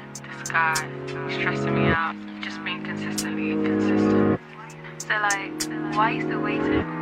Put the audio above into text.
this guy stressing me out, just being consistently inconsistent. So like, why are you still waiting?